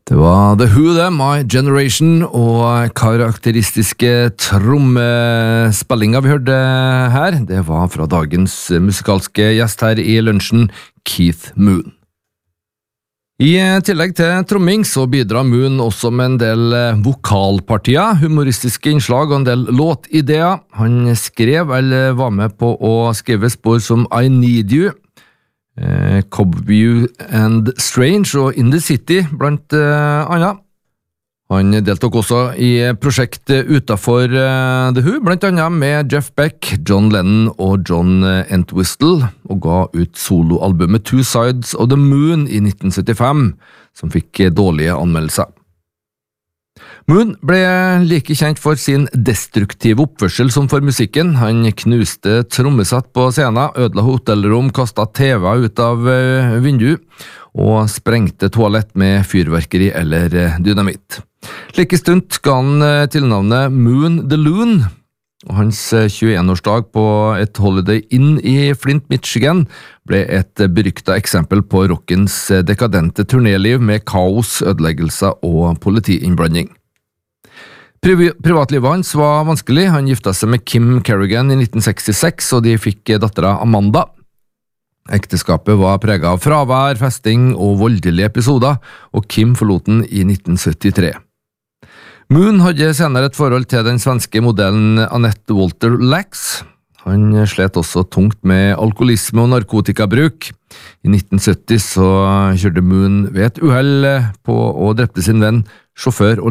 Det var The Who, My Generation, og karakteristiske trommespillinger vi hørte her, det var fra dagens musikalske gjest her i lunsjen, Keith Moon. I tillegg til tromming så bidrar Moon også med en del vokalpartier, humoristiske innslag og en del låtideer. Han skrev eller var med på å skrive spor som I Need You, Cobview and Strange og In the City, blant annet. Han deltok også i prosjekt utenfor The Who, blant annet med Jeff Beck, John Lennon og John Entwistle, og ga ut soloalbumet Two Sides of the Moon i 1975, som fikk dårlige anmeldelser. Moon ble like kjent for sin destruktive oppførsel som for musikken. Han knuste trommesett på scenen, ødela hotellrom, kastet TV ut av vinduet og sprengte toalett med fyrverkeri eller dynamitt. Like stunt ga han tilnavnet Moon the Loon, og hans 21-årsdag på et Holiday Inn i Flint, Michigan ble et beryktet eksempel på rockens dekadente turnéliv med kaos, ødeleggelser og politiinnblanding. Privatlivet hans var vanskelig. Han giftet seg med Kim Kerrigan i 1966, og de fikk datteren Amanda. Ekteskapet var preget av fravær, festing og voldelige episoder, og Kim forlot den i 1973. Moon hadde senere et forhold til den svenske modellen Annette Walter Lax. Han slet også tungt med alkoholisme og narkotikabruk. I 1970 så kjørte Moon ved et uhell på og drepte sin venn, sjåfør og